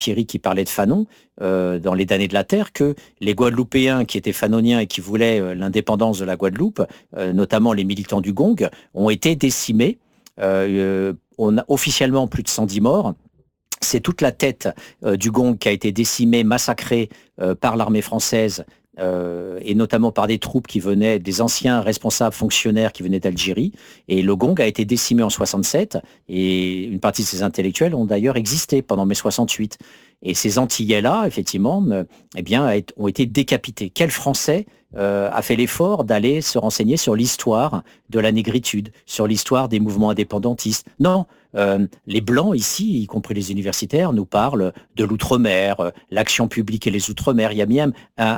Pierry qui parlait de Fanon dans Les damnés de la terre, que les Guadeloupéens qui étaient fanoniens et qui voulaient l'indépendance de la Guadeloupe, notamment les militants du Gong, ont été décimés. On a officiellement plus de 110 morts. C'est toute la tête du Gong qui a été décimée, massacrée par l'armée française, et notamment par des troupes qui venaient, des anciens responsables fonctionnaires qui venaient d'Algérie. Et le Gong a été décimé en 67, et une partie de ces intellectuels ont d'ailleurs existé pendant mai 68. Et ces Antillais-là, effectivement, ont été décapités. Quel Français a fait l'effort d'aller se renseigner sur l'histoire de la négritude, sur l'histoire des mouvements indépendantistes? Non. Les Blancs ici, y compris les universitaires, nous parlent de l'outre-mer, l'action publique et les outre-mer. Il y a même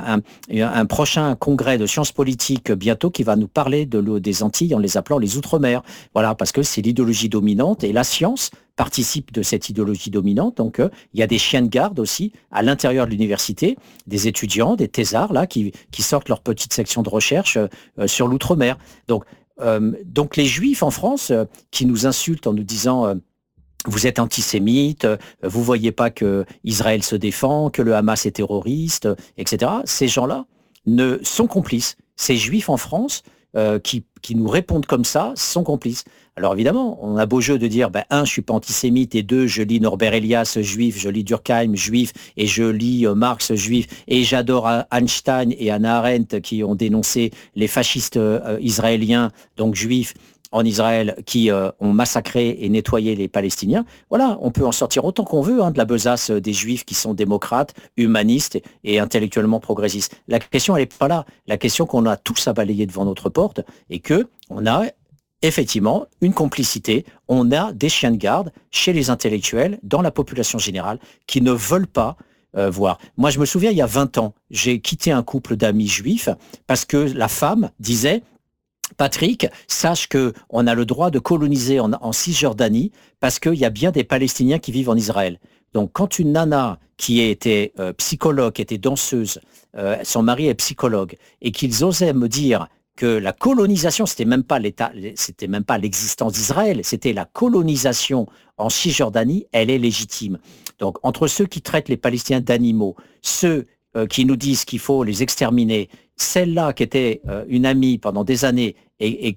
un prochain congrès de sciences politiques bientôt qui va nous parler des Antilles en les appelant les outre-mer. Voilà, parce que c'est l'idéologie dominante et la science participe de cette idéologie dominante. Donc, il y a des chiens de garde aussi à l'intérieur de l'université, des étudiants, des thésards là qui sortent leur petite section de recherche sur l'outre-mer. Donc les Juifs en France qui nous insultent en nous disant vous êtes antisémites, vous voyez pas que Israël se défend, que le Hamas est terroriste, etc. Ces gens-là sont complices. Ces Juifs en France qui nous répondent comme ça sont complices. Alors évidemment, on a beau jeu de dire, un, je suis pas antisémite, et deux, je lis Norbert Elias, juif, je lis Durkheim, juif, et je lis Marx, juif, et j'adore Einstein et Hannah Arendt qui ont dénoncé les fascistes israéliens, donc juifs, en Israël, qui ont massacré et nettoyé les Palestiniens. Voilà, on peut en sortir autant qu'on veut de la besace des Juifs qui sont démocrates, humanistes et intellectuellement progressistes. La question, elle n'est pas là. La question qu'on a tous à balayer devant notre porte et que on a effectivement une complicité. On a des chiens de garde chez les intellectuels, dans la population générale, qui ne veulent pas voir. Moi, je me souviens, il y a 20 ans, j'ai quitté un couple d'amis juifs parce que la femme disait Patrick, sache qu'on a le droit de coloniser en Cisjordanie parce qu'il y a bien des Palestiniens qui vivent en Israël. Donc, quand une nana qui était psychologue, qui était danseuse, son mari est psychologue, et qu'ils osaient me dire que la colonisation, c'était même pas l'existence d'Israël, c'était la colonisation en Cisjordanie, elle est légitime. Donc, entre ceux qui traitent les Palestiniens d'animaux, ceux qui nous disent qu'il faut les exterminer, celle-là qui était une amie pendant des années et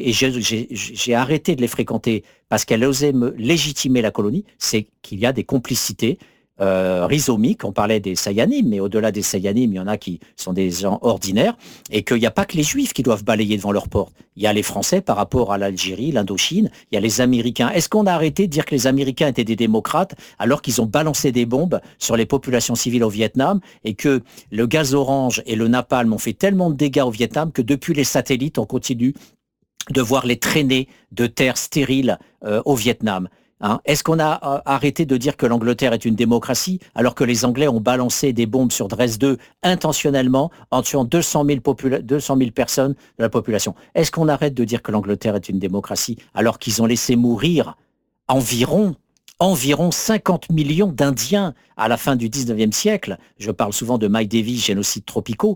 j'ai arrêté de les fréquenter parce qu'elle osait me légitimer la colonie, c'est qu'il y a des complicités rhizomiques. On parlait des Sayanim, mais au-delà des Sayanim, il y en a qui sont des gens ordinaires et qu'il n'y a pas que les Juifs qui doivent balayer devant leur porte. Il y a les Français par rapport à l'Algérie, l'Indochine, il y a les Américains. Est-ce qu'on a arrêté de dire que les Américains étaient des démocrates alors qu'ils ont balancé des bombes sur les populations civiles au Vietnam et que le gaz orange et le napalm ont fait tellement de dégâts au Vietnam que depuis les satellites, on continue de voir les traînées de terre stériles au Vietnam? Est-ce qu'on a arrêté de dire que l'Angleterre est une démocratie alors que les Anglais ont balancé des bombes sur Dresde intentionnellement en tuant 200 000 personnes de la population? Est-ce qu'on arrête de dire que l'Angleterre est une démocratie alors qu'ils ont laissé mourir environ 50 millions d'Indiens à la fin du 19e siècle? Je parle souvent de Mike Davis, génocides tropicaux.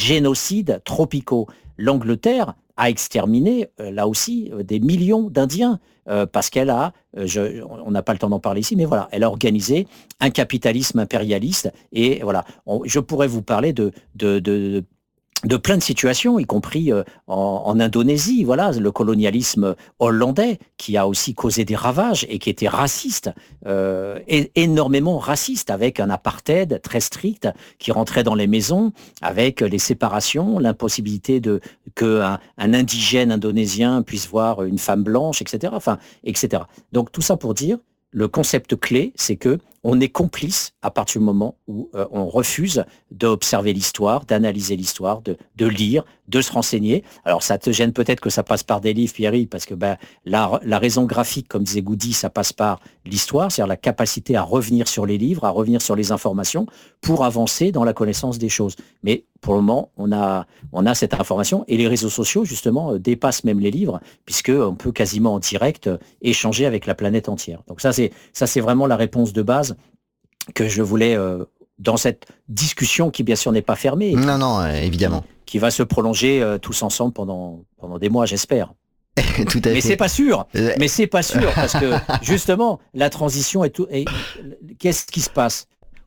L'Angleterre a exterminé, là aussi, des millions d'Indiens parce qu'elle a, on n'a pas le temps d'en parler ici, mais voilà, elle a organisé un capitalisme impérialiste et voilà, je pourrais vous parler de plein de situations, y compris en Indonésie, voilà, le colonialisme hollandais qui a aussi causé des ravages et qui était raciste, énormément raciste, avec un apartheid très strict qui rentrait dans les maisons, avec les séparations, l'impossibilité qu'un indigène indonésien puisse voir une femme blanche, etc. Enfin, etc. Donc tout ça pour dire, le concept clé, c'est que on est complice à partir du moment où on refuse d'observer l'histoire, d'analyser l'histoire, de lire, de se renseigner. Alors ça te gêne peut-être que ça passe par des livres, Pierry, parce que la raison graphique, comme disait Goody, ça passe par l'histoire, c'est-à-dire la capacité à revenir sur les livres, à revenir sur les informations pour avancer dans la connaissance des choses. Mais pour le moment, on a cette information et les réseaux sociaux, justement, dépassent même les livres, puisqu'on peut quasiment en direct échanger avec la planète entière. Donc ça, c'est vraiment la réponse de base que je voulais, dans cette discussion qui, bien sûr, n'est pas fermée. Non, évidemment. Qui va se prolonger tous ensemble pendant des mois, j'espère. Tout à fait. Mais c'est pas sûr. Mais c'est pas sûr parce que justement la transition qu'est-ce qui se passe?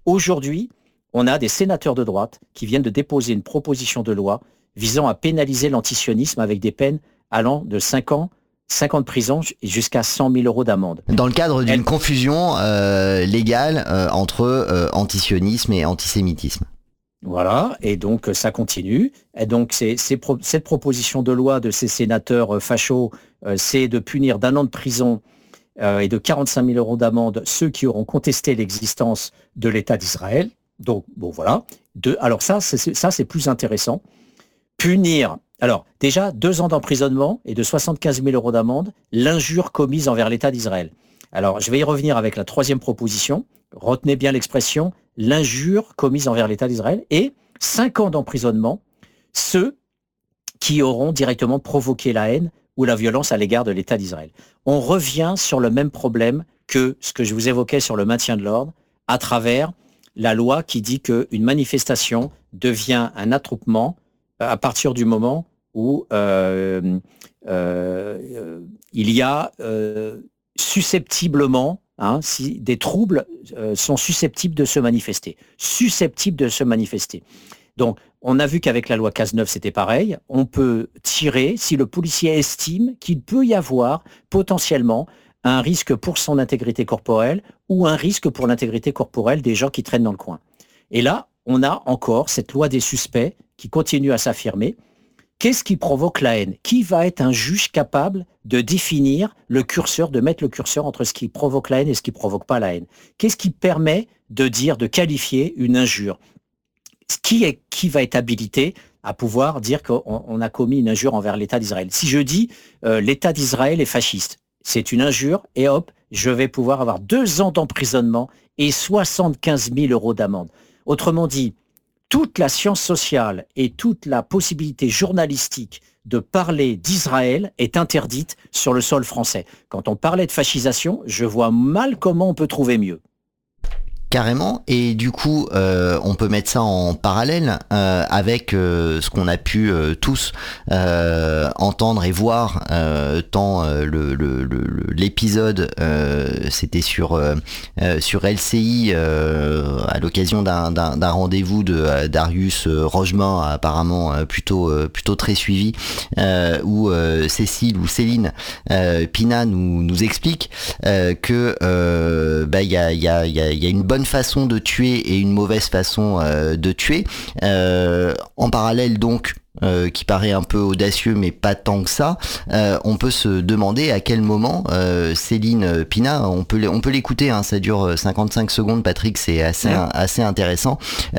Aujourd'hui, on a des sénateurs de droite qui viennent de déposer une proposition de loi visant à pénaliser l'antisionisme avec des peines allant de 5 ans, 5 ans de prison jusqu'à 100 000 euros d'amende. Dans le cadre d'une confusion légale entre antisionisme et antisémitisme. Voilà, et donc ça continue. Et donc cette proposition de loi de ces sénateurs fachos, c'est de punir d'1 an de prison et de 45 000 euros d'amende ceux qui auront contesté l'existence de l'État d'Israël. Donc, bon, voilà. Alors ça, c'est plus intéressant. Punir, alors déjà, 2 ans d'emprisonnement et de 75 000 euros d'amende, l'injure commise envers l'État d'Israël. Alors, je vais y revenir avec la 3e proposition. Retenez bien l'expression, l'injure commise envers l'État d'Israël, et 5 ans d'emprisonnement, ceux qui auront directement provoqué la haine ou la violence à l'égard de l'État d'Israël. On revient sur le même problème que ce que je vous évoquais sur le maintien de l'ordre, à travers la loi qui dit qu'une manifestation devient un attroupement à partir du moment où il y a susceptiblement, si des troubles sont susceptibles de se manifester. Susceptibles de se manifester. Donc, on a vu qu'avec la loi Cazeneuve, c'était pareil. On peut tirer si le policier estime qu'il peut y avoir potentiellement un risque pour son intégrité corporelle ou un risque pour l'intégrité corporelle des gens qui traînent dans le coin. Et là, on a encore cette loi des suspects qui continue à s'affirmer. Qu'est-ce qui provoque la haine? Qui va être un juge capable de définir le curseur, de mettre le curseur entre ce qui provoque la haine et ce qui ne provoque pas la haine? Qu'est-ce qui permet de qualifier une injure? Qui va être habilité à pouvoir dire qu'on a commis une injure envers l'État d'Israël? Si je dis l'État d'Israël est fasciste, c'est une injure, et hop, je vais pouvoir avoir 2 ans d'emprisonnement et 75 000 euros d'amende. Autrement dit, toute la science sociale et toute la possibilité journalistique de parler d'Israël est interdite sur le sol français. Quand on parlait de fascisation, je vois mal comment on peut trouver mieux. Carrément, et du coup on peut mettre ça en parallèle avec ce qu'on a pu tous entendre et voir tant l'épisode c'était sur LCI à l'occasion d'un rendez-vous de Darius Rogemin, apparemment plutôt très suivi, où Céline Pina nous explique que il y a une bonne façon de tuer et une mauvaise façon de tuer. En parallèle donc, qui paraît un peu audacieux mais pas tant que ça, on peut se demander à quel moment Céline Pina, on peut l'écouter, ça dure 55 secondes, Patrick, c'est assez intéressant,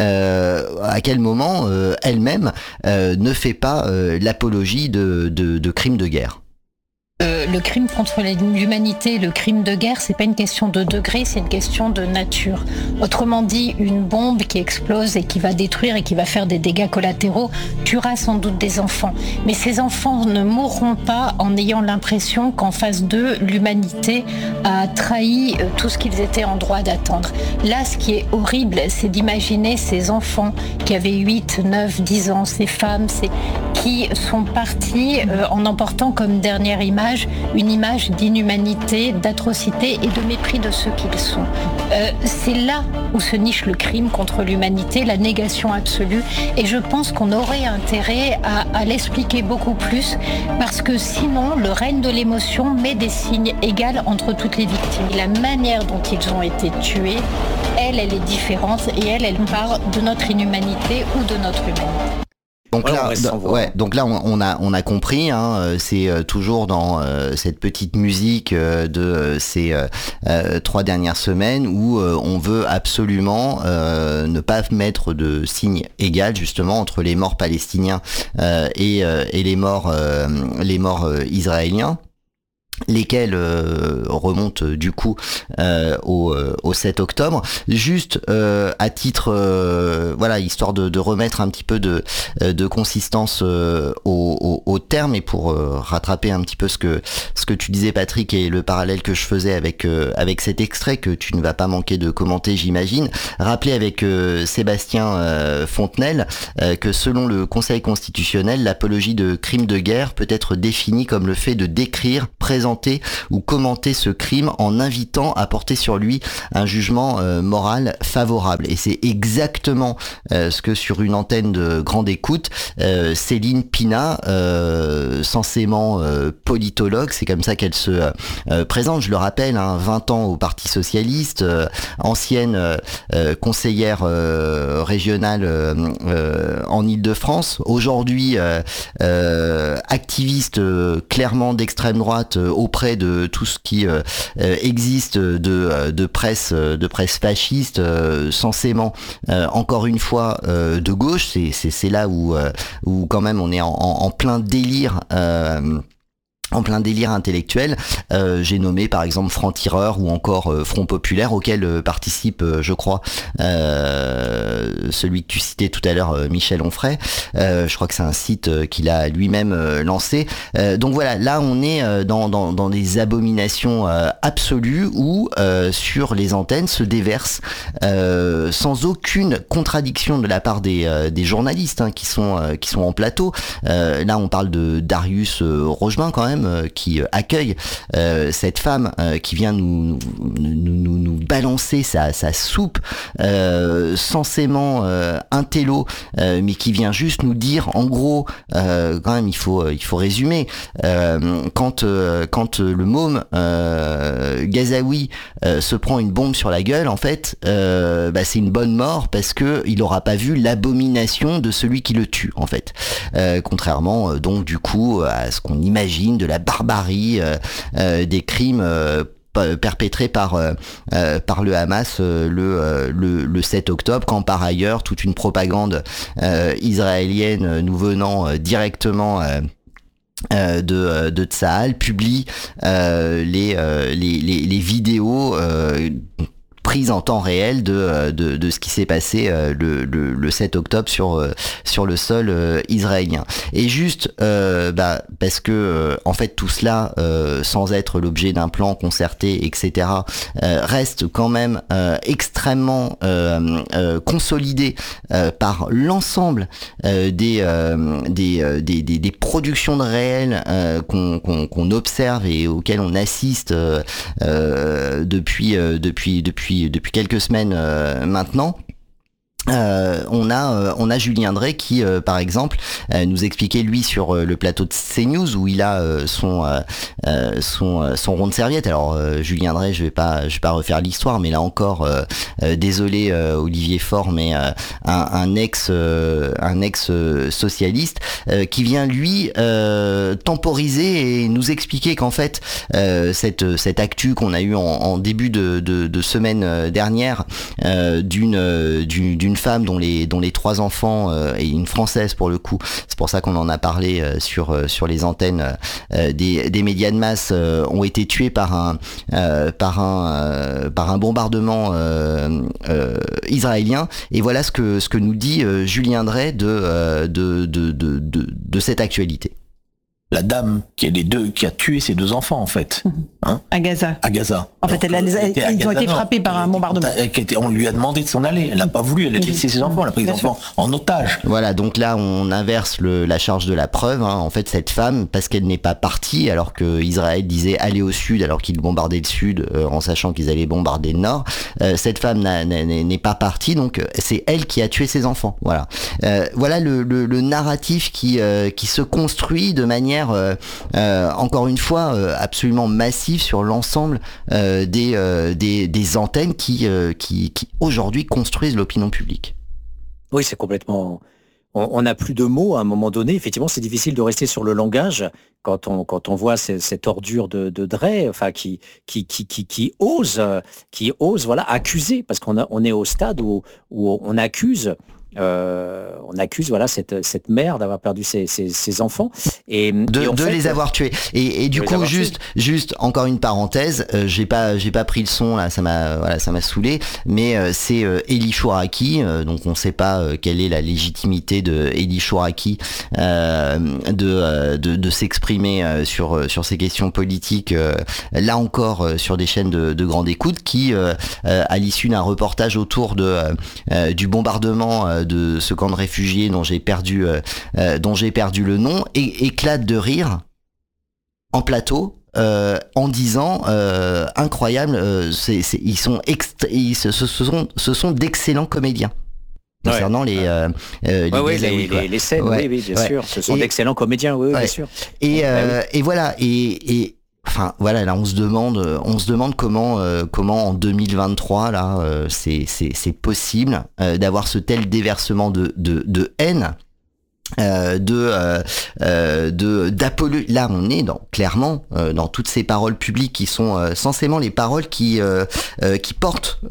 à quel moment elle-même ne fait pas l'apologie de crimes de guerre. Le crime contre l'humanité, le crime de guerre, c'est pas une question de degré, c'est une question de nature. Autrement dit, une bombe qui explose et qui va détruire et qui va faire des dégâts collatéraux tuera sans doute des enfants. Mais ces enfants ne mourront pas en ayant l'impression qu'en face d'eux, l'humanité a trahi tout ce qu'ils étaient en droit d'attendre. Là, ce qui est horrible, c'est d'imaginer ces enfants qui avaient 8, 9, 10 ans, ces femmes, qui sont partis en emportant comme dernière image une image d'inhumanité, d'atrocité et de mépris de ceux qu'ils sont. C'est là où se niche le crime contre l'humanité, la négation absolue, et je pense qu'on aurait intérêt à l'expliquer beaucoup plus, parce que sinon le règne de l'émotion met des signes égaux entre toutes les victimes. La manière dont ils ont été tués, elle est différente, et elle part de notre inhumanité ou de notre humanité. Donc là, on a compris. C'est toujours dans cette petite musique de ces 3 dernières semaines où on veut absolument ne pas mettre de signe égal justement entre les morts palestiniens et les morts israéliens, lesquels remontent du coup au 7 octobre. Juste à titre histoire de remettre un petit peu de consistance au terme, et pour rattraper un petit peu ce que tu disais, Patrick, et le parallèle que je faisais avec cet extrait que tu ne vas pas manquer de commenter, j'imagine. Rappeler avec Sébastien Fontenelle que selon le Conseil constitutionnel, l'apologie de crimes de guerre peut être définie comme le fait de décrire, présenter diligenté ou commenté ce crime en invitant à porter sur lui un jugement moral favorable. Et c'est exactement ce que sur une antenne de grande écoute, Céline Pina, censément politologue, c'est comme ça qu'elle se présente, je le rappelle, 20 ans au Parti Socialiste, ancienne conseillère régionale en Île-de-France, aujourd'hui activiste clairement d'extrême droite auprès de tout ce qui existe de presse fasciste, censément encore une fois de gauche. C'est là où quand même on est en plein délire. En plein délire intellectuel, j'ai nommé par exemple Franc-Tireur ou encore Front Populaire, auquel participe, je crois, celui que tu citais tout à l'heure, Michel Onfray. Je crois que c'est un site qu'il a lui-même lancé. Donc voilà, là on est dans des abominations absolues où sur les antennes se déversent sans aucune contradiction de la part des journalistes qui sont en plateau. Là on parle de Darius Rogemin quand même, qui accueille cette femme qui vient nous balancer sa soupe censément intello, mais qui vient juste nous dire en gros quand même il faut résumer, quand le môme Gazaoui se prend une bombe sur la gueule, en fait c'est une bonne mort parce que il aura pas vu l'abomination de celui qui le tue, en fait, contrairement donc du coup à ce qu'on imagine de la barbarie des crimes perpétrés par le Hamas le 7 octobre, quand par ailleurs toute une propagande israélienne nous venant directement de Tsahal publie les vidéos prise en temps réel de ce qui s'est passé le 7 octobre sur le sol israélien. Et juste parce que en fait tout cela sans être l'objet d'un plan concerté, etc., reste quand même extrêmement consolidé par l'ensemble des productions de réel qu'on observe et auxquelles on assiste depuis quelques semaines maintenant. On a Julien Drey qui par exemple nous expliquait lui sur le plateau de CNews où il a son rond de serviette. Alors Julien Drey, je vais pas refaire l'histoire, mais là encore désolé Olivier Faure, mais un ex socialiste qui vient lui temporiser et nous expliquer qu'en fait cette actu qu'on a eu en début de semaine dernière d'une femme dont les 3 enfants et une Française pour le coup, c'est pour ça qu'on en a parlé sur les antennes des médias de masse, ont été tués par un bombardement israélien. Et voilà ce que nous dit Julien Drey de cette actualité. La dame qui a tué ses 2 enfants, en fait. À Gaza. En fait, ils ont été frappés par un bombardement. On lui a demandé de s'en aller. Elle n'a pas voulu. Elle a laissé ses enfants. Elle a pris les enfants en otage. Voilà, donc là, on inverse la charge de la preuve. En fait, cette femme, parce qu'elle n'est pas partie, alors que Israël disait aller au sud, alors qu'ils bombardaient le sud, en sachant qu'ils allaient bombarder le nord, cette femme n'est pas partie, donc c'est elle qui a tué ses enfants. Voilà. Voilà le narratif qui se construit de manière encore une fois absolument massive sur l'ensemble des antennes qui aujourd'hui construisent l'opinion publique. Oui, c'est complètement... On n'a plus de mots à un moment donné. Effectivement, c'est difficile de rester sur le langage quand on voit cette ordure de Drey, enfin qui ose voilà accuser, parce qu'on est au stade où on accuse voilà cette mère d'avoir perdu ses enfants et de les avoir tués et du coup juste encore une parenthèse, j'ai pas pris le son là, ça m'a saoulé, mais c'est Elie Chouraqui, donc on sait pas quelle est la légitimité de Elie Chouraqui de s'exprimer sur ces questions politiques, là encore sur des chaînes de grande écoute, qui à l'issue d'un reportage autour du bombardement de ce camp de réfugiés dont j'ai perdu le nom, et éclate de rire en plateau en disant incroyable, ce sont d'excellents comédiens. Concernant les scènes, oui, bien sûr, ce sont d'excellents comédiens, bien sûr. Et voilà, enfin voilà, là on se demande comment en 2023 là c'est possible d'avoir ce tel déversement de haine. D'apologie. Là, on est clairement dans toutes ces paroles publiques qui sont censément les paroles qui portent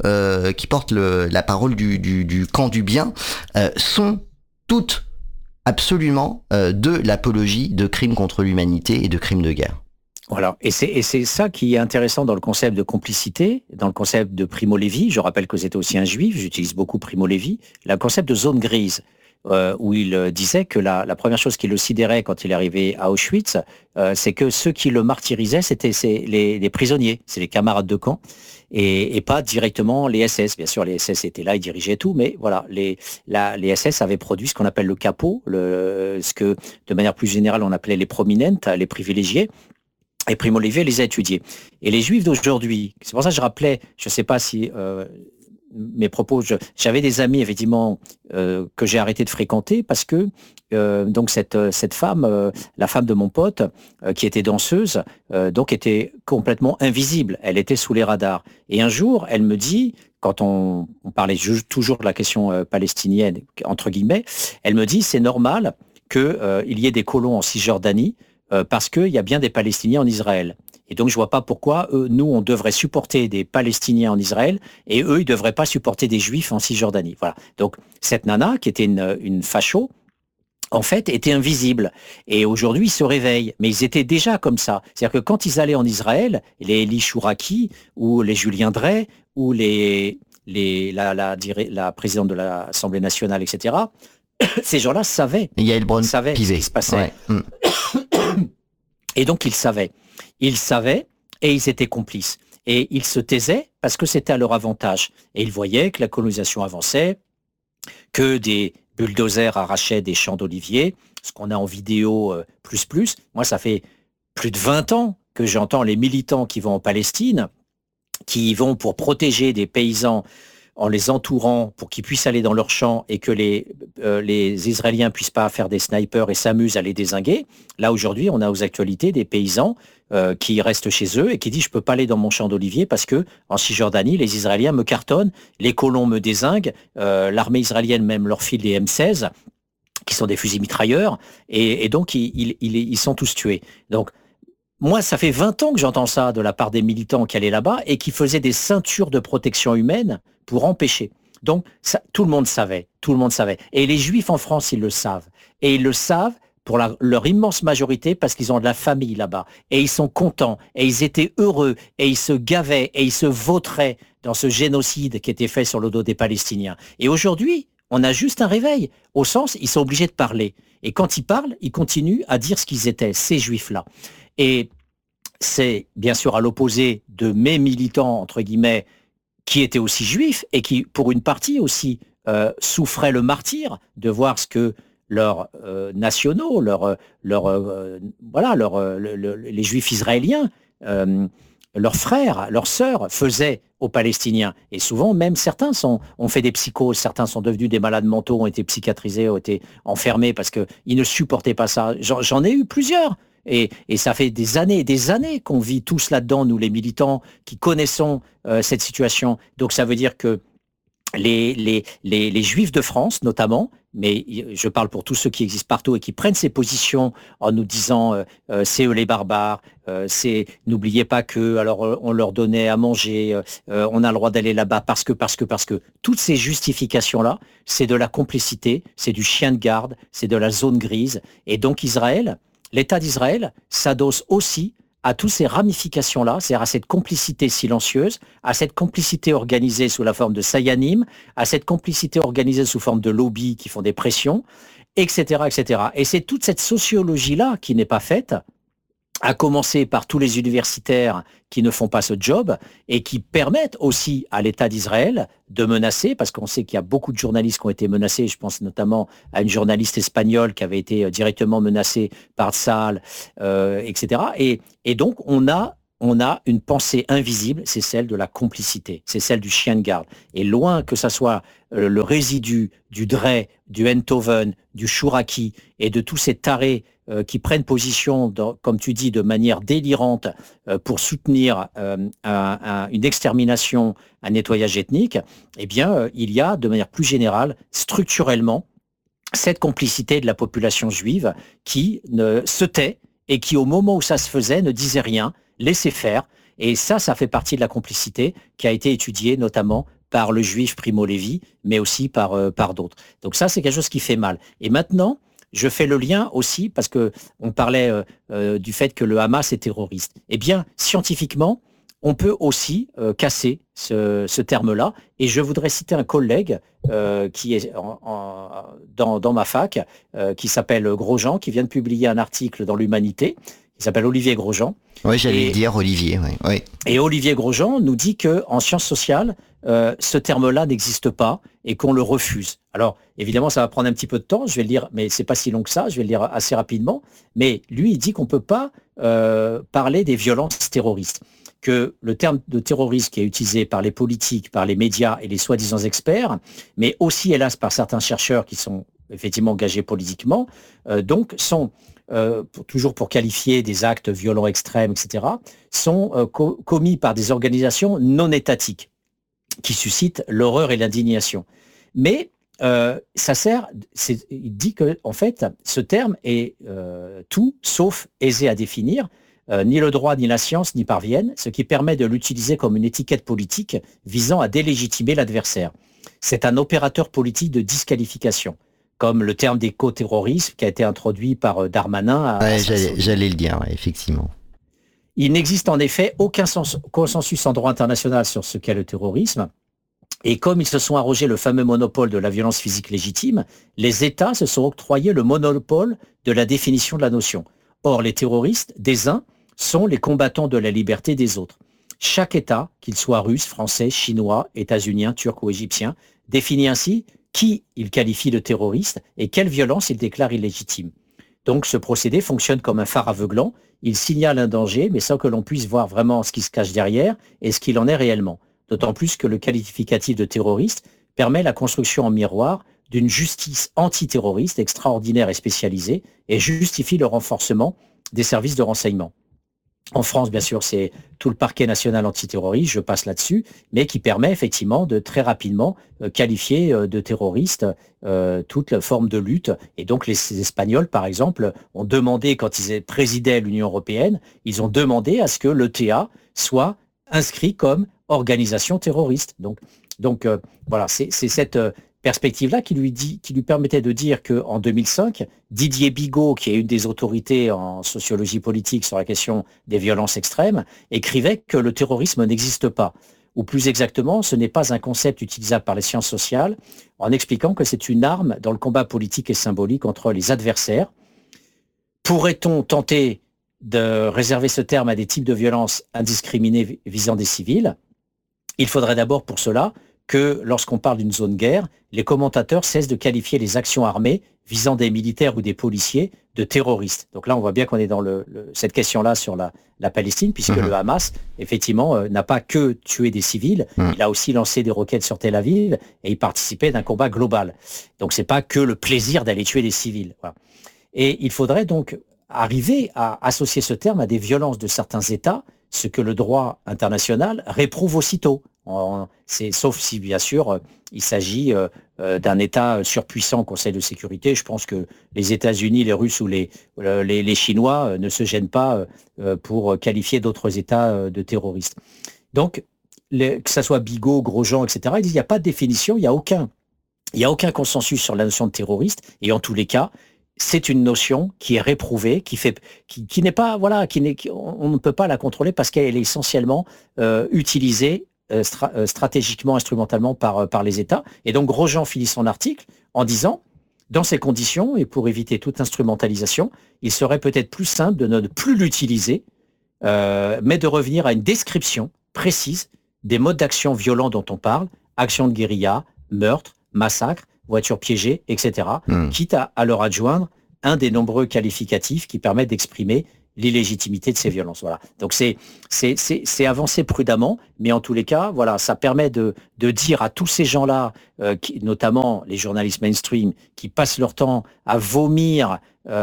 la parole du camp du bien, sont toutes absolument de l'apologie de crimes contre l'humanité et de crimes de guerre. Voilà, et c'est ça qui est intéressant dans le concept de complicité, dans le concept de Primo Levi. Je rappelle que c'était aussi un juif, j'utilise beaucoup Primo Levi. Le concept de zone grise. Où il disait que la première chose qui le sidérait quand il est arrivé à Auschwitz, c'est que ceux qui le martyrisaient, c'était les prisonniers, c'est les camarades de camp, et pas directement les SS. Bien sûr, les SS étaient là, ils dirigeaient tout, mais voilà, les SS avaient produit ce qu'on appelle le capot, ce que de manière plus générale on appelait les prominentes, les privilégiés. Et Primo Levi les a étudiés. Et les Juifs d'aujourd'hui, c'est pour ça que je rappelais, je ne sais pas si mes propos, j'avais des amis effectivement que j'ai arrêté de fréquenter parce que donc cette femme, la femme de mon pote, qui était danseuse, donc était complètement invisible. Elle était sous les radars. Et un jour, elle me dit, quand on parlait toujours de la question palestinienne entre guillemets, elle me dit c'est normal qu'il y ait des colons en Cisjordanie parce qu'il y a bien des Palestiniens en Israël. Et donc, je vois pas pourquoi nous, on devrait supporter des Palestiniens en Israël et eux, ils devraient pas supporter des Juifs en Cisjordanie. Voilà. Donc, cette nana, qui était une facho, en fait, était invisible. Et aujourd'hui, ils se réveillent. Mais ils étaient déjà comme ça. C'est-à-dire que quand ils allaient en Israël, les Elie Chouraki ou les Julien Drey ou la présidente de l'Assemblée nationale, etc., ces gens-là savaient. Yael Braun savaient ce qui se passait. Ouais. Et donc, ils savaient. Ils savaient et ils étaient complices. Et ils se taisaient parce que c'était à leur avantage. Et ils voyaient que la colonisation avançait, que des bulldozers arrachaient des champs d'oliviers, ce qu'on a en vidéo plus. Moi, ça fait plus de 20 ans que j'entends les militants qui vont en Palestine, qui vont pour protéger des paysans en les entourant pour qu'ils puissent aller dans leurs champs et que les Israéliens puissent pas faire des snipers et s'amusent à les dézinguer. Là, aujourd'hui, on a aux actualités des paysans qui restent chez eux et qui disent « je peux pas aller dans mon champ d'olivier parce que en Cisjordanie, les Israéliens me cartonnent, les colons me dézinguent, l'armée israélienne même leur file des M16, qui sont des fusils mitrailleurs, et donc ils sont tous tués. » Donc, moi, ça fait 20 ans que j'entends ça de la part des militants qui allaient là-bas et qui faisaient des ceintures de protection humaine pour empêcher. Donc, ça, tout le monde savait. Et les Juifs en France, ils le savent. Et ils le savent pour leur immense majorité parce qu'ils ont de la famille là-bas. Et ils sont contents. Et ils étaient heureux. Et ils se gavaient. Et ils se vautraient dans ce génocide qui était fait sur le dos des Palestiniens. Et aujourd'hui, on a juste un réveil. Au sens, ils sont obligés de parler. Et quand ils parlent, ils continuent à dire ce qu'ils étaient, ces Juifs-là. Et c'est bien sûr à l'opposé de mes militants, entre guillemets, qui étaient aussi juifs et qui, pour une partie aussi, souffraient le martyre de voir ce que leurs nationaux, les juifs israéliens, leurs frères, leurs sœurs faisaient aux Palestiniens. Et souvent, même certains ont fait des psychoses, certains sont devenus des malades mentaux, ont été psychiatrisés, ont été enfermés parce qu'ils ne supportaient pas ça. J'en ai eu plusieurs. Et ça fait des années et des années qu'on vit tous là-dedans, nous les militants, qui connaissons cette situation. Donc ça veut dire que les Juifs de France, notamment, mais je parle pour tous ceux qui existent partout et qui prennent ces positions en nous disant c'est eux les barbares, n'oubliez pas que alors on leur donnait à manger, on a le droit d'aller là-bas parce que toutes ces justifications-là, c'est de la complicité, c'est du chien de garde, c'est de la zone grise. Et donc l'État d'Israël s'adosse aussi à toutes ces ramifications-là, c'est-à-dire à cette complicité silencieuse, à cette complicité organisée sous la forme de sayanim, à cette complicité organisée sous forme de lobbies qui font des pressions, etc., etc. Et c'est toute cette sociologie-là qui n'est pas faite à commencer par tous les universitaires qui ne font pas ce job et qui permettent aussi à l'État d'Israël de menacer, parce qu'on sait qu'il y a beaucoup de journalistes qui ont été menacés, je pense notamment à une journaliste espagnole qui avait été directement menacée par Tsahal, etc. Et donc on a une pensée invisible, c'est celle de la complicité, c'est celle du chien de garde. Et loin que ça soit le résidu du Drey, du Enthoven, du Chouraki et de tous ces tarés qui prennent position, comme tu dis, de manière délirante pour soutenir une extermination, un nettoyage ethnique, eh bien, il y a, de manière plus générale, structurellement, cette complicité de la population juive qui se tait et qui, au moment où ça se faisait, ne disait rien, laissait faire. Et ça fait partie de la complicité qui a été étudiée notamment par le juif Primo Levi, mais aussi par d'autres. Donc ça, c'est quelque chose qui fait mal. Et maintenant, je fais le lien aussi, parce que on parlait du fait que le Hamas est terroriste. Eh bien, scientifiquement, on peut aussi casser ce terme-là. Et je voudrais citer un collègue qui est dans ma fac, qui s'appelle Grosjean, qui vient de publier un article dans l'Humanité. Il s'appelle Olivier Grosjean. Oui, j'allais dire Olivier. Oui. Et Olivier Grosjean nous dit qu'en sciences sociales, ce terme-là n'existe pas et qu'on le refuse. Alors, évidemment, ça va prendre un petit peu de temps, je vais le dire, mais c'est pas si long que ça, je vais le dire assez rapidement. Mais lui, il dit qu'on ne peut pas parler des violences terroristes. Que le terme de terrorisme qui est utilisé par les politiques, par les médias et les soi-disant experts, mais aussi, hélas, par certains chercheurs qui sont effectivement engagés politiquement, donc sont... toujours pour qualifier des actes violents extrêmes, etc., sont commis par des organisations non étatiques qui suscitent l'horreur et l'indignation. Mais il dit que en fait, ce terme est tout sauf aisé à définir. Ni le droit ni la science n'y parviennent, ce qui permet de l'utiliser comme une étiquette politique visant à délégitimer l'adversaire. C'est un opérateur politique de disqualification, comme le terme d'éco-terrorisme qui a été introduit par Darmanin. J'allais le dire, ouais, effectivement. Il n'existe en effet aucun consensus en droit international sur ce qu'est le terrorisme. Et comme ils se sont arrogés le fameux monopole de la violence physique légitime, les États se sont octroyés le monopole de la définition de la notion. Or, les terroristes, des uns, sont les combattants de la liberté des autres. Chaque État, qu'il soit russe, français, chinois, états-unien, turc ou égyptien, définit ainsi qui il qualifie de terroriste et quelle violence il déclare illégitime. Donc ce procédé fonctionne comme un phare aveuglant, il signale un danger, mais sans que l'on puisse voir vraiment ce qui se cache derrière et ce qu'il en est réellement. D'autant plus que le qualificatif de terroriste permet la construction en miroir d'une justice antiterroriste extraordinaire et spécialisée et justifie le renforcement des services de renseignement. En France, bien sûr, c'est tout le parquet national antiterroriste, je passe là-dessus, mais qui permet effectivement de très rapidement qualifier de terroriste toute forme de lutte. Et donc les Espagnols, par exemple, ont demandé, quand ils présidaient l'Union européenne, ils ont demandé à ce que l'ETA soit inscrit comme organisation terroriste. Donc voilà, c'est cette perspective-là qui lui permettait de dire qu'en 2005, Didier Bigot, qui est une des autorités en sociologie politique sur la question des violences extrêmes, écrivait que le terrorisme n'existe pas. Ou plus exactement, ce n'est pas un concept utilisable par les sciences sociales, en expliquant que c'est une arme dans le combat politique et symbolique entre les adversaires. Pourrait-on tenter de réserver ce terme à des types de violences indiscriminées visant des civils ? Il faudrait d'abord pour cela que lorsqu'on parle d'une zone guerre, les commentateurs cessent de qualifier les actions armées visant des militaires ou des policiers de terroristes. Donc là, on voit bien qu'on est dans cette question-là sur la Palestine, puisque le Hamas, effectivement, n'a pas que tué des civils, il a aussi lancé des roquettes sur Tel Aviv et il participait d'un combat global. Donc c'est pas que le plaisir d'aller tuer des civils. Voilà. Et il faudrait donc arriver à associer ce terme à des violences de certains États, ce que le droit international réprouve aussitôt. Sauf si, bien sûr, il s'agit d'un État surpuissant au Conseil de sécurité. Je pense que les États-Unis, les Russes ou les Chinois ne se gênent pas pour qualifier d'autres États de terroristes. Donc, que ça soit Bigot, Grosjean, etc., ils disent qu'il n'y a pas de définition, il n'y a aucun consensus sur la notion de terroriste, et en tous les cas, c'est une notion qui est réprouvée, qui n'est pas, voilà, on ne peut pas la contrôler parce qu'elle est essentiellement utilisée stratégiquement, instrumentalement par les États. Et donc Grosjean finit son article en disant Dans ces conditions, et pour éviter toute instrumentalisation, il serait peut-être plus simple de ne plus l'utiliser, mais de revenir à une description précise des modes d'action violents dont on parle, action de guérilla, meurtre, massacre, voiture piégée, etc., quitte à leur adjoindre un des nombreux qualificatifs qui permettent d'exprimer l'illégitimité de ces violences. Voilà. Donc c'est avancer prudemment, mais en tous les cas, voilà, ça permet de dire à tous ces gens-là, notamment les journalistes mainstream, qui passent leur temps à vomir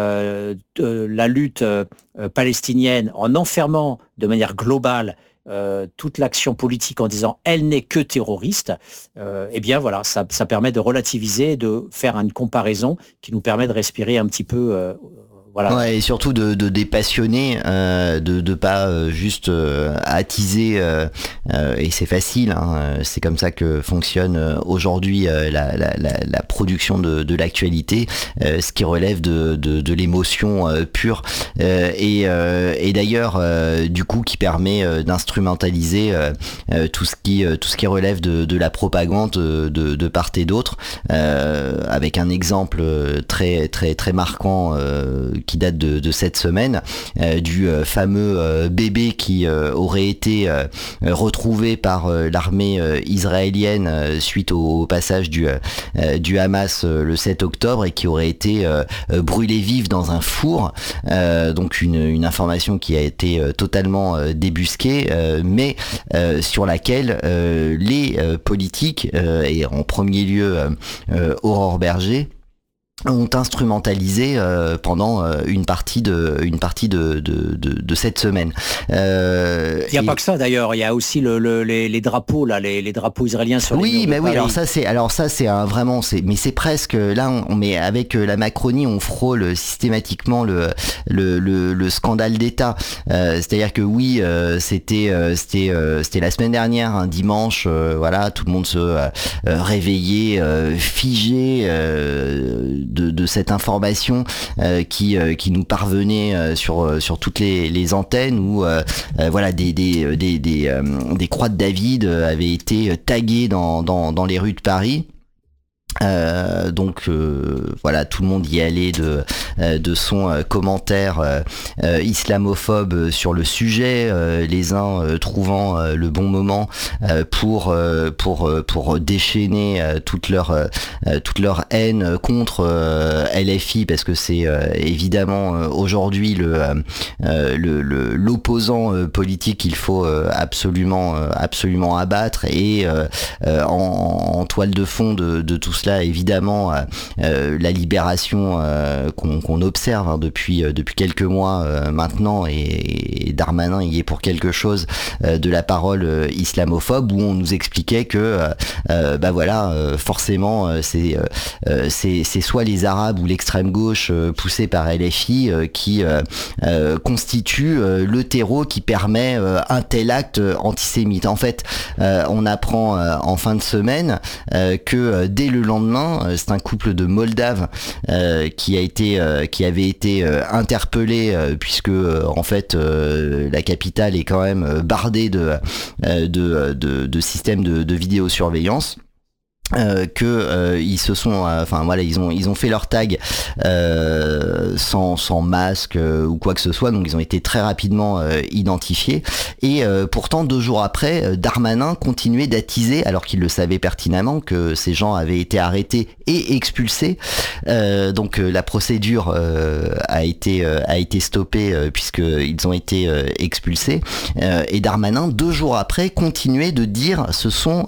la lutte palestinienne en enfermant de manière globale toute l'action politique en disant elle n'est que terroriste, eh bien voilà, ça permet de relativiser, de faire une comparaison qui nous permet de respirer un petit peu. Voilà. Ouais, et surtout de dépassionner, de pas juste attiser, et c'est facile, hein, c'est comme ça que fonctionne aujourd'hui la production de l'actualité, ce qui relève de l'émotion pure, et d'ailleurs du coup qui permet d'instrumentaliser tout ce qui relève de la propagande de part et d'autre, avec un exemple très très très marquant qui date de cette semaine, du fameux bébé qui aurait été retrouvé par l'armée israélienne suite au passage du Hamas le 7 octobre et qui aurait été brûlé vif dans un four, donc une information qui a été totalement débusquée, mais sur laquelle les politiques, et en premier lieu Aurore Berger, ont instrumentalisé pendant une partie de cette semaine. Il n'y a pas que ça d'ailleurs, il y a aussi les drapeaux là, les drapeaux israéliens sur les murs de Paris. Alors ça c'est vraiment mais c'est presque là mais avec la Macronie on frôle systématiquement le scandale d'État. C'est-à-dire que oui, c'était la semaine dernière, un dimanche, voilà, tout le monde se réveillait figé de cette information qui nous parvenait sur toutes les antennes où voilà des croix de David avaient été taguées dans les rues de Paris. Donc voilà, tout le monde y allait de son commentaire islamophobe sur le sujet, les uns trouvant le bon moment pour déchaîner toute leur haine contre LFI, parce que c'est évidemment aujourd'hui l'opposant politique qu'il faut absolument abattre, et en toile de fond de tout cela, évidemment, la libération qu'on observe depuis quelques mois maintenant, et Darmanin y est pour quelque chose, de la parole islamophobe, où on nous expliquait que bah voilà, forcément c'est soit les Arabes ou l'extrême gauche poussée par LFI qui constitue le terreau qui permet un tel acte antisémite. En fait, on apprend en fin de semaine que dès le lendemain, c'est un couple de Moldaves qui avait été interpellé, puisque en fait la capitale est quand même bardée de systèmes de vidéosurveillance. Ils se sont, enfin voilà, ils ont fait leur tag sans masque ou quoi que ce soit, donc ils ont été très rapidement identifiés, et pourtant 2 jours après, Darmanin continuait d'attiser, alors qu'il le savait pertinemment que ces gens avaient été arrêtés et expulsés, donc la procédure a été stoppée puisqu'ils ont été expulsés, et Darmanin 2 jours après continuait de dire ce sont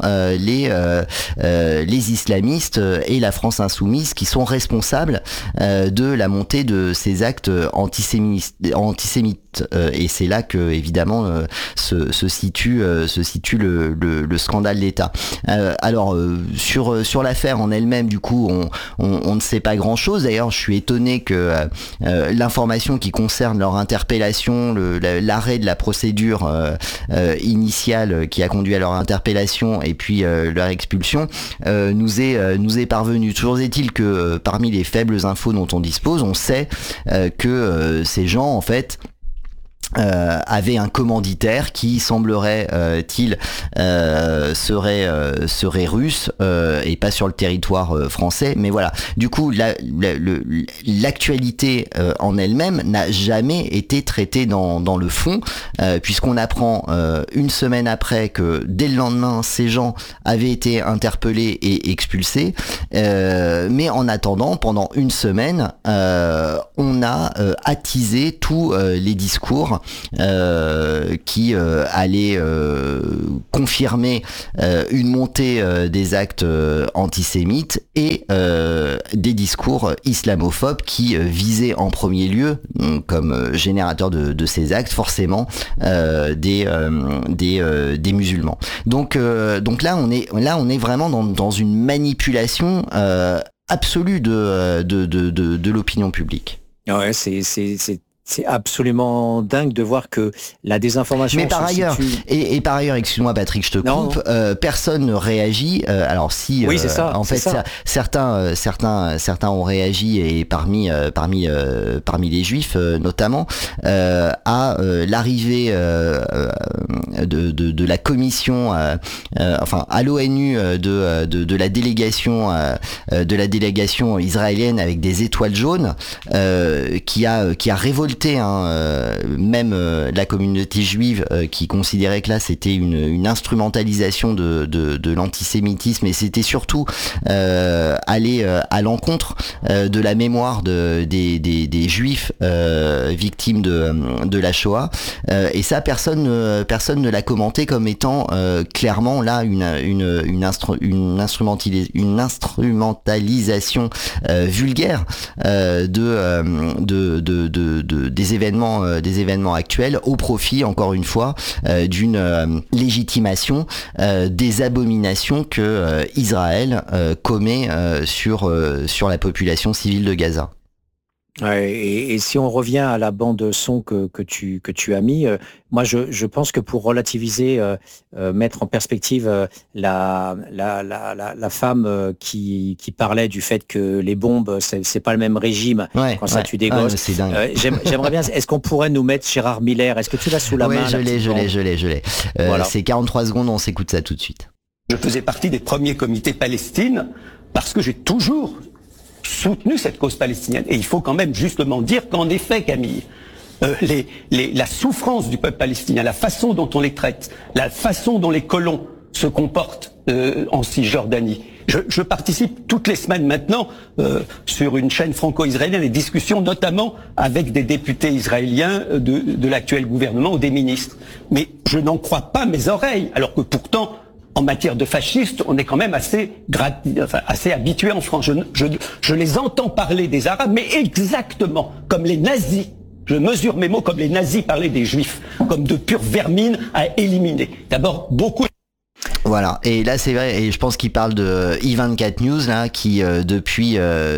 les islamistes et la France insoumise qui sont responsables de la montée de ces actes antisémites, et c'est là que évidemment se situe le scandale d'État. Alors sur l'affaire en elle-même, du coup on ne sait pas grand-chose. D'ailleurs, je suis étonné que l'information qui concerne leur interpellation, l'arrêt de la procédure initiale qui a conduit à leur interpellation et puis leur expulsion nous est parvenu. Toujours est-il que parmi les faibles infos dont on dispose, on sait que ces gens, en fait, avait un commanditaire qui semblerait-il serait russe et pas sur le territoire français. Mais voilà, du coup l'actualité en elle-même n'a jamais été traitée dans le fond, puisqu'on apprend une semaine après que dès le lendemain ces gens avaient été interpellés et expulsés, mais en attendant pendant une semaine on a attisé tous les discours qui allait confirmer une montée des actes antisémites et des discours islamophobes qui visaient en premier lieu, comme générateur de ces actes, forcément des musulmans. Donc là on est vraiment dans une manipulation absolue de l'opinion publique. Ouais, c'est absolument dingue de voir que la désinformation. Mais par ailleurs, et par ailleurs, excuse-moi Patrick, je te coupe. Personne ne réagit. Alors si, oui, c'est ça. En fait, certains ont réagi et parmi les Juifs notamment à l'arrivée de la commission, enfin à l'ONU de la délégation israélienne avec des étoiles jaunes qui a révolté même la communauté juive qui considérait que là c'était une instrumentalisation de l'antisémitisme, et c'était surtout aller à l'encontre de la mémoire des juifs victimes de la Shoah, et ça personne ne l'a commenté comme étant clairement là une instrumentalisation vulgaire des événements actuels au profit, encore une fois, d'une légitimation des abominations que Israël commet sur la population civile de Gaza. Ouais, et si on revient à la bande son que tu as mis, moi je pense que pour relativiser, mettre en perspective la femme qui parlait du fait que les bombes c'est pas le même régime quand ça tue des gosses. C'est dingue. J'aimerais bien. Est-ce qu'on pourrait nous mettre Gérard Miller? Est-ce que tu l'as sous la main? Je l'ai. Voilà. C'est 43 secondes. On s'écoute ça tout de suite. Je faisais partie des premiers comités Palestine parce que j'ai toujours soutenu cette cause palestinienne. Et il faut quand même justement dire qu'en effet, Camille, la souffrance du peuple palestinien, la façon dont on les traite, la façon dont les colons se comportent en Cisjordanie. Je participe toutes les semaines maintenant sur une chaîne franco-israélienne des discussions notamment avec des députés israéliens de l'actuel gouvernement ou des ministres. Mais je n'en crois pas mes oreilles, alors que pourtant en matière de fascistes, on est quand même assez habitué en France. Je les entends parler des Arabes, mais exactement comme les nazis. Je mesure mes mots comme les nazis parlaient des Juifs, comme de pure vermine à éliminer. D'abord, beaucoup... Voilà, et là c'est vrai, et je pense qu'il parle de I24 News là, qui depuis,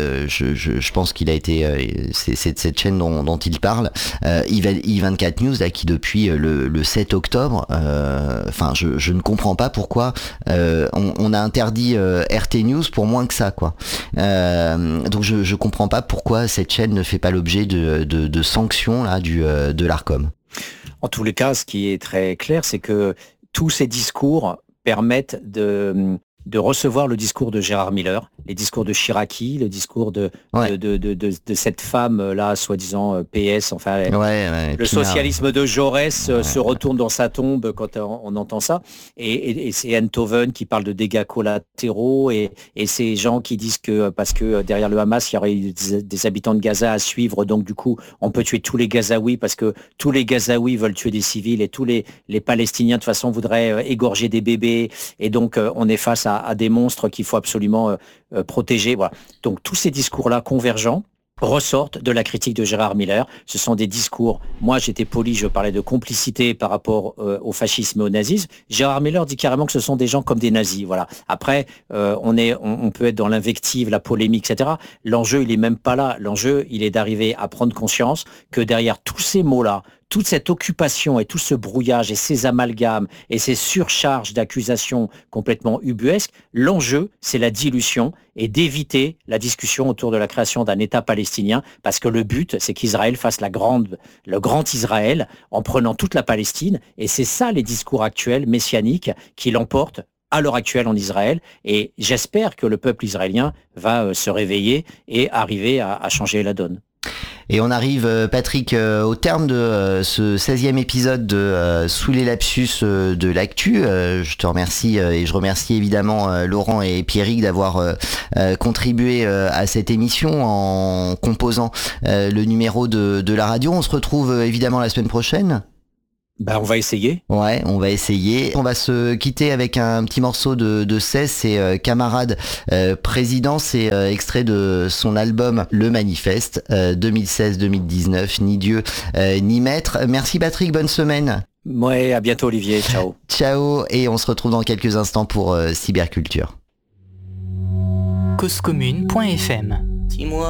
je pense qu'il a été, c'est cette chaîne dont il parle, I24 News là, qui depuis le 7 octobre, enfin je ne comprends pas pourquoi on a interdit RT News pour moins que ça, quoi. Donc je comprends pas pourquoi cette chaîne ne fait pas l'objet de sanctions là de l'Arcom. En tous les cas, ce qui est très clair, c'est que tous ces discours permettent de recevoir le discours de Gérard Miller, les discours de Chiraki, le discours de cette femme là, soi-disant PS, enfin le socialisme de Jaurès se retourne dans sa tombe quand on entend ça, et c'est Enthoven qui parle de dégâts collatéraux, et ces gens qui disent que parce que derrière le Hamas il y aurait des habitants de Gaza à suivre, donc du coup on peut tuer tous les Gazaouis parce que tous les Gazaouis veulent tuer des civils et tous les Palestiniens de toute façon voudraient égorger des bébés, et donc on est face à des monstres qu'il faut absolument protéger. Voilà. Donc tous ces discours-là convergents ressortent de la critique de Gérard Miller. Ce sont des discours, moi j'étais poli, je parlais de complicité par rapport au fascisme et au nazisme. Gérard Miller dit carrément que ce sont des gens comme des nazis. Voilà. Après, on peut être dans l'invective, la polémique, etc. L'enjeu, il est même pas là. L'enjeu, il est d'arriver à prendre conscience que derrière tous ces mots-là, toute cette occupation et tout ce brouillage et ces amalgames et ces surcharges d'accusations complètement ubuesques, l'enjeu, c'est la dilution et d'éviter la discussion autour de la création d'un État palestinien, parce que le but, c'est qu'Israël fasse le grand Israël en prenant toute la Palestine, et c'est ça les discours actuels messianiques qui l'emportent à l'heure actuelle en Israël, et j'espère que le peuple israélien va se réveiller et arriver à changer la donne. Et on arrive, Patrick, au terme de ce 16e épisode de Sous les lapsus de l'actu. Je te remercie et je remercie évidemment Laurent et Pierrick d'avoir contribué à cette émission en composant le numéro de la radio. On se retrouve évidemment la semaine prochaine. On va essayer. Ouais, on va essayer. On va se quitter avec un petit morceau de Cesse, c'est Camarade Président, c'est extrait de son album Le Manifeste 2016-2019, Ni Dieu ni Maître. Merci Patrick, bonne semaine. Ouais, à bientôt Olivier, ciao. Ciao, et on se retrouve dans quelques instants pour Cyberculture. Causecommune.fm. Dis-moi